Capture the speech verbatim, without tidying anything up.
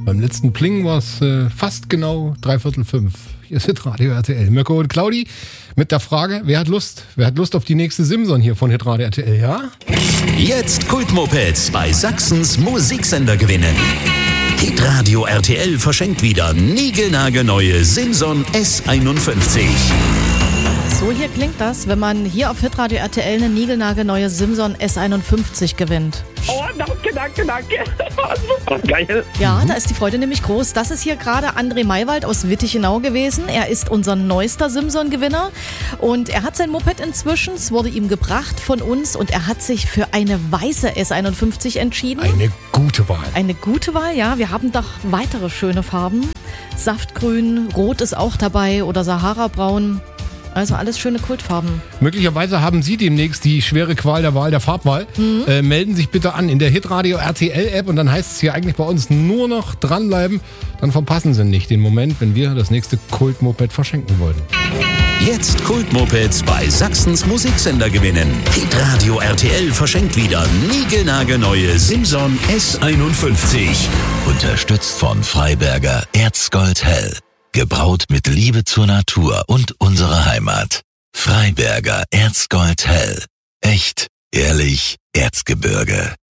Beim letzten Pling war es äh, fast genau dreiviertel fünf. Hier ist Hitradio R T L. Mirko und Claudi mit der Frage, wer hat Lust? Wer hat Lust auf die nächste Simson hier von Hitradio R T L, ja? Jetzt Kultmopeds bei Sachsens Musiksender gewinnen. Hitradio R T L verschenkt wieder niegelnagelneue Simson S einundfünfzig. So hier klingt das, wenn man hier auf Hitradio R T L eine niegelnagelneue Simson S einundfünfzig gewinnt. Oh, danke, danke, danke. Super geil. Ja, da ist die Freude nämlich groß. Das ist hier gerade André Maywald aus Wittichenau gewesen. Er ist unser neuester Simson-Gewinner und er hat sein Moped inzwischen. Es wurde ihm gebracht von uns und er hat sich für eine weiße S einundfünfzig entschieden. Eine gute Wahl. Eine gute Wahl, ja. Wir haben doch weitere schöne Farben. Saftgrün, Rot ist auch dabei oder Sahara-Braun. Also alles schöne Kultfarben. Möglicherweise haben Sie demnächst die schwere Qual der Wahl der Farbwahl. Mhm. Äh, melden sich bitte an in der Hitradio R T L App und dann heißt es hier eigentlich bei uns nur noch dranbleiben. Dann verpassen Sie nicht den Moment, wenn wir das nächste Kultmoped verschenken wollen. Jetzt Kultmopeds bei Sachsens Musiksender gewinnen. Hitradio R T L verschenkt wieder niegelnagelneue Simson S einundfünfzig. Unterstützt von Freiberger Erzgold Hell. Gebraut mit Liebe zur Natur und unserer Heimat. Freiberger Erzgold Hell. Echt, ehrlich, Erzgebirge.